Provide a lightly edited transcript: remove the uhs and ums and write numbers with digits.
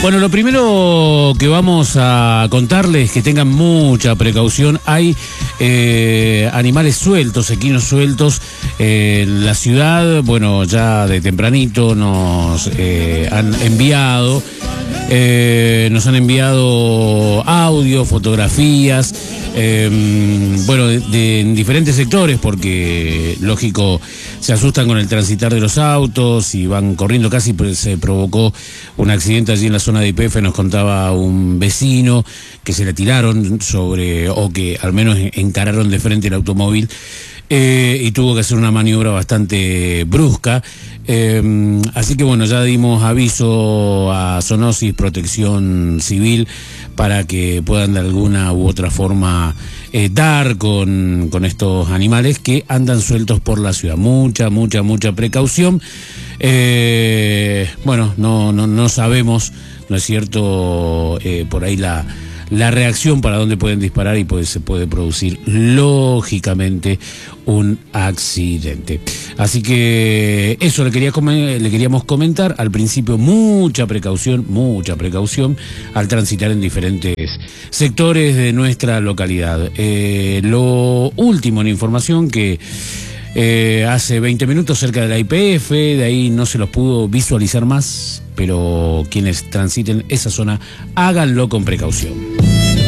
Bueno, lo primero que vamos a contarles es que tengan mucha precaución. Hay animales sueltos, equinos sueltos en la ciudad. Bueno, ya de tempranito nos han enviado audio, fotografías, bueno, en diferentes sectores, porque lógico se asustan con el transitar de los autos y van corriendo. Casi se provocó un accidente allí en la zona de YPF, nos contaba un vecino que se le tiraron o que al menos encararon de frente el automóvil. Y tuvo que hacer una maniobra bastante brusca. Así que bueno, ya dimos aviso a Zoonosis, Protección Civil, para que puedan de alguna u otra forma dar con estos animales que andan sueltos por la ciudad. Mucha precaución. Bueno, no sabemos, ¿no es cierto? Por ahí la reacción, para dónde pueden disparar, y se puede producir lógicamente un accidente. Así que eso le queríamos comentar. Al principio, mucha precaución al transitar en diferentes sectores de nuestra localidad. Lo último en información, que hace 20 minutos cerca de la YPF, de ahí no se los pudo visualizar más, pero quienes transiten esa zona, háganlo con precaución.